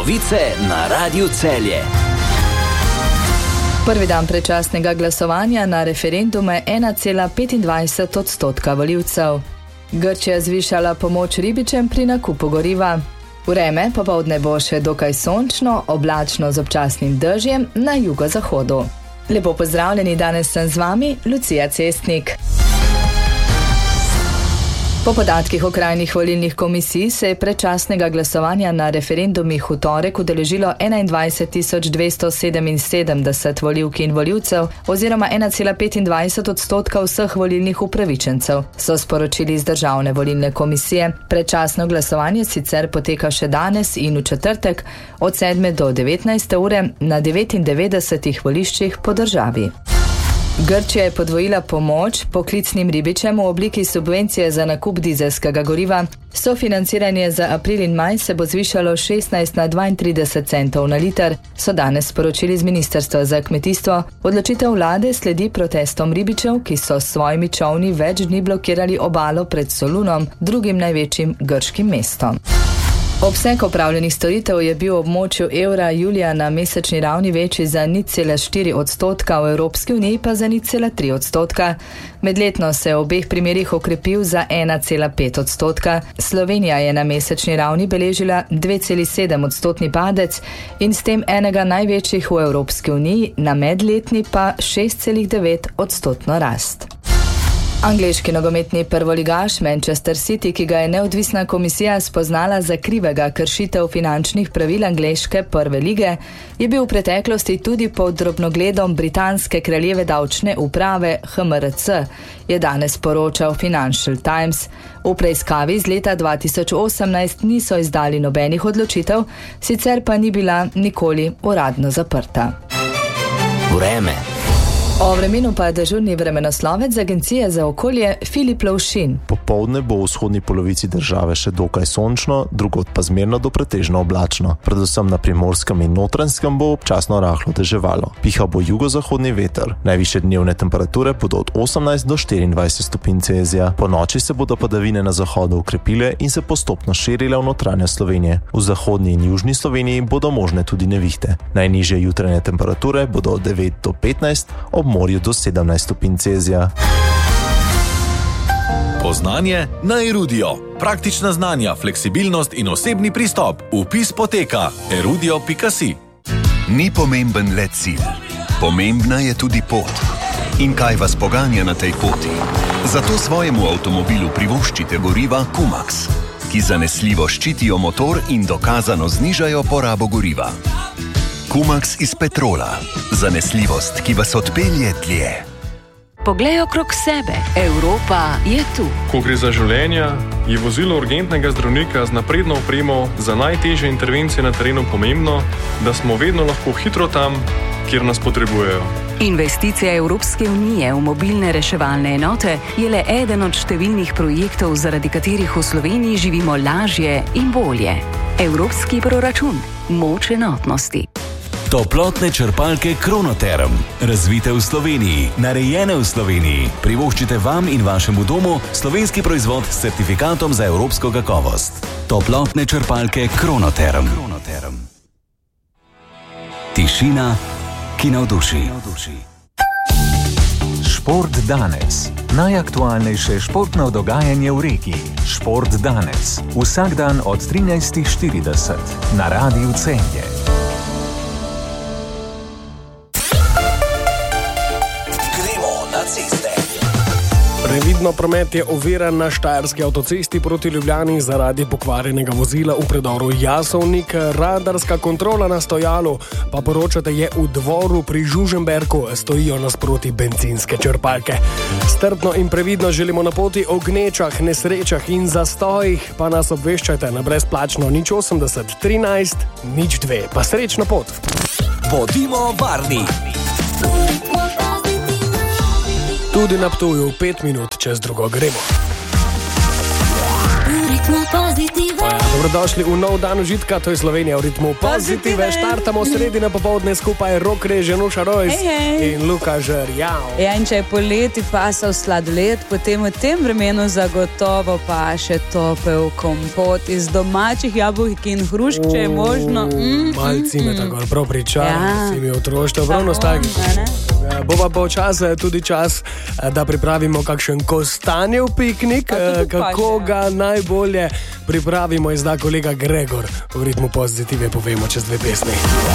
Novice na Radiu Celje. Prvi dan predčasnega glasovanja na referendume 1,25% volivcev. Grčija zvišala pomoč ribičem pri nakupu goriva. Vreme popoldne bo še dokaj sončno, oblačno z občasnim dežjem na jugozahodu. Lepo pozdravljeni, danes sem z vami, Lucija Cestnik. Po podatkih okrajnih volilnih komisij se je predčasnega glasovanja na referendumih v torek udeležilo 21.277 volivk in volivcev oziroma 1,25% vseh volilnih upravičencev, so sporočili iz Državne volilne komisije. Predčasno glasovanje sicer poteka še danes in v četrtek od 7 do 19 ure na 99 voliščih po državi. Grčija je podvojila pomoč poklicnim ribičem v obliki subvencije za nakup dizelskega goriva. Sofinanciranje za april in maj se bo zvišalo 16 na 32 centov na liter, so danes sporočili z Ministrstva za kmetijstvo. Odločitev vlade sledi protestom ribičev, ki so s svojimi čolni več dni blokirali obalo pred Solunom, drugim največjim grškim mestom. Obseg opravljenih storitev je bil v območju evra julija na mesečni ravni večji za 0,4%, v Evropski uniji pa za 0,3%. Medletno se je v obeh primerih okrepil za 1,5%. Slovenija je na mesečni ravni beležila 2,7% padec in s tem enega največjih v Evropski uniji, na medletni pa 6,9% rast. Angleški nogometni prvoligaš Manchester City, ki ga je neodvisna komisija spoznala za krivega kršitev finančnih pravil angleške prve lige, je bil v preteklosti tudi pod drobnogledom britanske kraljeve davčne uprave HMRC, je danes poročal Financial Times. V preiskavi iz leta 2018 niso izdali nobenih odločitev, sicer pa ni bila nikoli uradno zaprta. Vreme. O vremenu pa dežurni vremenoslovec Agencije za okolje Filip Lovšin. Popoldne bo v vzhodni polovici države še dokaj sončno, drugod pa zmerno do pretežno oblačno. Predvsem na Primorskem in Notranjskem bo občasno rahlo deževalo. Pihal bo jugozahodni veter. Najvišje dnevne temperature bodo od 18 do 24 stopinj Celzija. Po noči se bodo padavine na zahodu ukrepile in se postopno širile v notranjost Slovenije. V zahodni in južni Sloveniji bodo možne tudi nevihte. Najnižje jutranje temperature bodo od 9 do 15, ob morju do 17 stopinj Celzija. Poznanje na Erudio. Praktična znanja, fleksibilnost in osebni pristop. Vpis poteka erudio.si. Ni pomemben le cilj. Pomembna je tudi pot. In kaj vas poganja na tej poti? Zato svojemu avtomobilu privoščite goriva Kumax, ki zanesljivo ščitijo motor in dokazano znižajo porabo goriva. Kumax iz petrola. Zanesljivost, ki vas odpelje dlje. Poglej okrog sebe. Evropa je tu. Ko gre za življenja, je vozilo urgentnega zdravnika z napredno opremo za najtežje intervencije na terenu pomembno, da smo vedno lahko hitro tam, kjer nas potrebujejo. Investicija Evropske unije v mobilne reševalne enote je le eden od številnih projektov, zaradi katerih v Sloveniji živimo lažje in bolje. Evropski proračun. Moč enotnosti. Toplotne črpalke Kronoterm. Razvite v Sloveniji, narejene v Sloveniji. Privoščite vam in vašemu domu slovenski proizvod s certifikatom za evropsko kakovost. Toplotne črpalke Kronoterm. Tišina, ki navduši. Šport danes. Najaktualnejše športno dogajanje v regiji. Šport danes. Vsak dan od 13:40 na Radiu Celje. Previdno promet je oviran na štajerski avtocesti proti Ljubljani zaradi pokvarjenega vozila v predoru Jasovnik. Radarska kontrola na stojalu, pa poročate, je v Dvoru pri Žužemberku, stojijo nasproti bencinske črpalke. Strpno in previdno želimo na poti o gnečah, nesrečah in zastojih, pa nas obveščajte na brezplačno 080 13 02. Pa srečno pot! Bodimo varni! Tudi na Ptuju 5 minut čez drugo gremo. Dobrodošli v nov dan užitka, to je Slovenija v ritmu pozitive. Štartamo sredine popovdne skupaj Rok Reže, Nuša Rojs in Luka Žerjav. Ja, in če je poleti pasal sladoled, potem v tem vremenu zagotovo pa še topel kompot iz domačih jabolk in hrušk, če je možno. Malci me tako prav pričajo, si mi otroštvo, prav nostalgično. Bo pa počasi tudi čas, da pripravimo kakšen kostanjev piknik, kako ga najbolje pripravimo, izda kolega Gregor. V ritmu pozitive povemo čez 2 pesmi.